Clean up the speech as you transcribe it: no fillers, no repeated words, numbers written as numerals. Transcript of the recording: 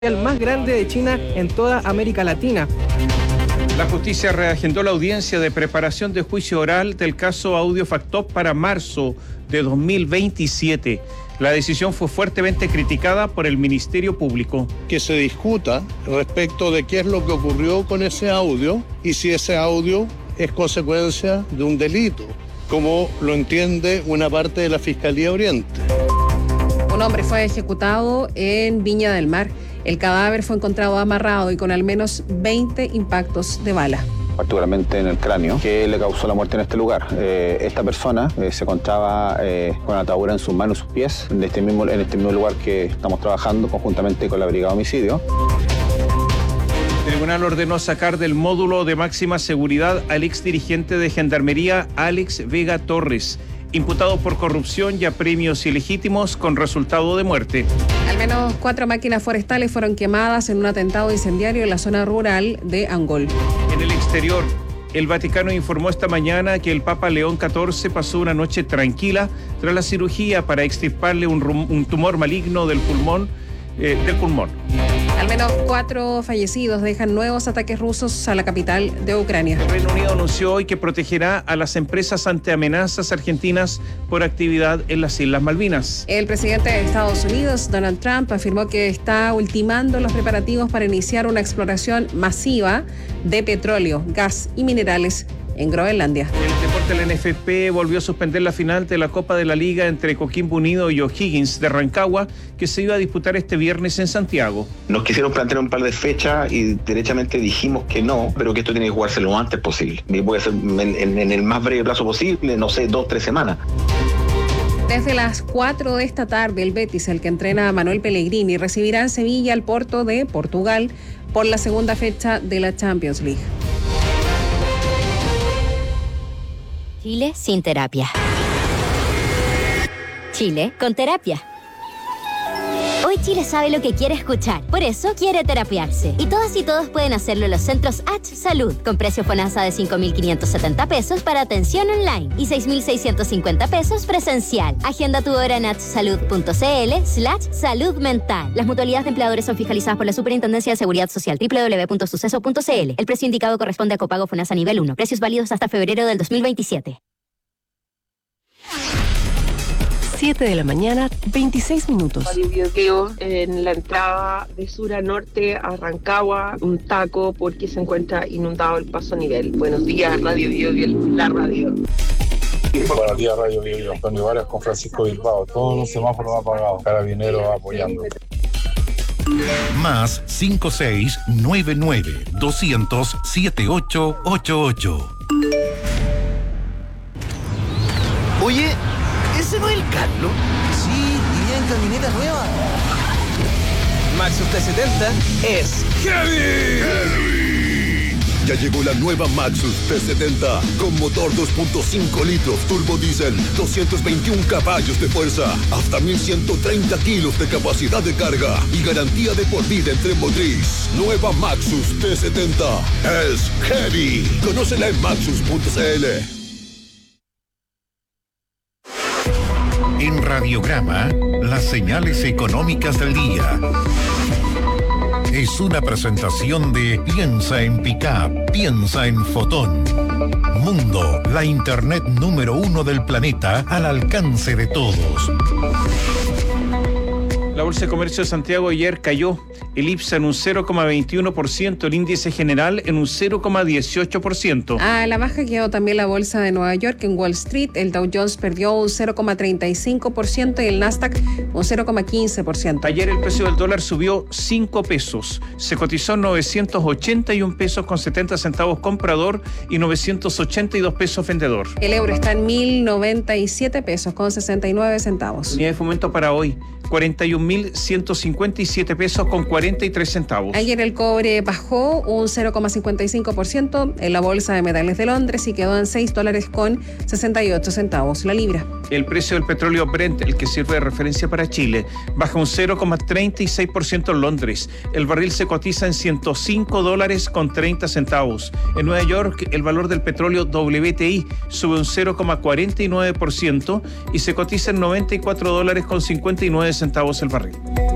más grande de China en toda América Latina. La justicia reagendó la audiencia de preparación de juicio oral del caso Audio Factop para marzo de 2027. La decisión fue fuertemente criticada por el Ministerio Público. Que se discuta respecto de qué es lo que ocurrió con ese audio y si ese audio es consecuencia de un delito, como lo entiende una parte de la Fiscalía Oriente. Un hombre fue ejecutado en Viña del Mar. El cadáver fue encontrado amarrado y con al menos 20 impactos de bala. Particularmente en el cráneo, que le causó la muerte en este lugar. Esta persona se encontraba con atadura en sus manos y sus pies, en este mismo lugar que estamos trabajando conjuntamente con la Brigada de Homicidio. El tribunal ordenó sacar del módulo de máxima seguridad al exdirigente de Gendarmería, Alex Vega Torres, imputado por corrupción y apremios ilegítimos con resultado de muerte. Al menos 4 máquinas forestales fueron quemadas en un atentado incendiario en la zona rural de Angol. En el exterior, el Vaticano informó esta mañana que el Papa León XIV pasó una noche tranquila tras la cirugía para extirparle un tumor maligno del pulmón. Al menos 4 fallecidos dejan nuevos ataques rusos a la capital de Ucrania. El Reino Unido anunció hoy que protegerá a las empresas ante amenazas argentinas por actividad en las Islas Malvinas. El presidente de Estados Unidos, Donald Trump, afirmó que está ultimando los preparativos para iniciar una exploración masiva de petróleo, gas y minerales en Groenlandia. El deporte del NFP volvió a suspender la final de la Copa de la Liga entre Coquimbo Unido y O'Higgins de Rancagua, que se iba a disputar este viernes en Santiago. Nos quisieron plantear un par de fechas y derechamente dijimos que no, pero que esto tiene que jugarse lo antes posible. Y puede ser en el más breve plazo posible, no sé, 2-3 semanas. Desde las 4 de esta tarde, el Betis, el que entrena a Manuel Pellegrini, recibirá en Sevilla al Porto de Portugal por la segunda fecha de la Champions League. Chile sin terapia. Chile con terapia. Hoy Chile sabe lo que quiere escuchar, por eso quiere terapiarse. Y todas y todos pueden hacerlo en los centros H Salud, con precio FONASA de 5.570 pesos para atención online y 6.650 pesos presencial. Agenda tu hora en hsalud.cl/salud mental. Las mutualidades de empleadores son fiscalizadas por la Superintendencia de Seguridad Social, www.suceso.cl. El precio indicado corresponde a copago FONASA nivel 1. Precios válidos hasta febrero del 2027. 7 de la mañana, 26 minutos. Radio Biobío, en la entrada de sur a norte a Rancagua, un taco porque se encuentra inundado el paso a nivel. Buenos días, Radio Biobío, la radio. Buenos días, Radio Biobío. Antonio Varas con Francisco Bilbao. Todos los semáforos apagados. Carabineros apoyando. Más 5699-200-7888. Oye, ¿ese no es el Carlos? Sí, iría en camioneta nueva. Maxus T70 es ¡Heavy! Ya llegó la nueva Maxus T70 con motor 2.5 litros turbo diésel, 221 caballos de fuerza, hasta 1.130 kilos de capacidad de carga y garantía de por vida en tren motriz. Nueva Maxus T70 es Heavy. Conócela en maxus.cl. En Radiograma, las señales económicas del día. Es una presentación de Piensa en Pickup, piensa en Fotón. Mundo, la internet número 1 del planeta al alcance de todos. La Bolsa de Comercio de Santiago ayer cayó. El IPSA en un 0,21%, el índice general en un 0,18%. A la baja quedó también la Bolsa de Nueva York. En Wall Street, el Dow Jones perdió un 0,35% y el Nasdaq un 0,15%. Ayer el precio del dólar subió 5 pesos. Se cotizó 981 pesos con 70 centavos comprador y 982 pesos vendedor. El euro está en 1.097 pesos con 69 centavos. Unidad de fomento para hoy, 41.157 pesos con 43 centavos. Ayer el cobre bajó un 0,55% en la Bolsa de Metales de Londres y quedó en $6 con 68 centavos la libra. El precio del petróleo Brent, el que sirve de referencia para Chile, baja un 0,36% en Londres. El barril se cotiza en $105 con 30 centavos. En Nueva York, el valor del petróleo WTI sube un 0,49% y se cotiza en $94 con 59 centavos el barril.